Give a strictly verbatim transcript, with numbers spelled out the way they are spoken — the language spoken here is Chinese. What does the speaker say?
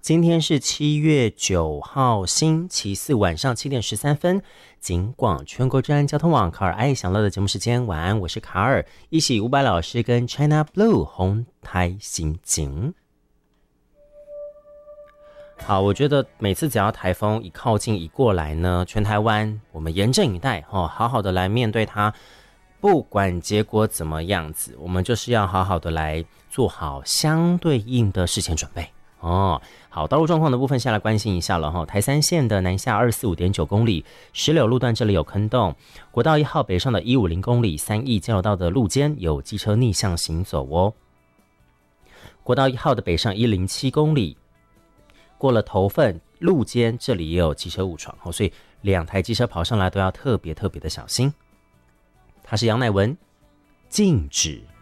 今天是七月九号星期四晚上七点十三分，警广全国治安交通网卡尔爱享乐的节目时间，晚安，我是卡尔，一起伍佰老师跟 China Blue 红台心情。好，我觉得每次只要台风一靠近一过来呢，全台湾我们严阵以待，哦，好好的来面对它，不管结果怎么样子，我们就是要好好的来做好相对应的事前准备。哦，好，道路状况的部分下来关心一下了哈。台三线的南下二四五点九公里，石柳路段这里有坑洞；国道一号北上的一五零公里，三义交流道的路肩有机车逆向行走哦。国道一号的北上一零七公里，过了头份路肩这里也有机车误闯哦，所以两台机车跑上来都要特别特别的小心。他是杨乃文，禁止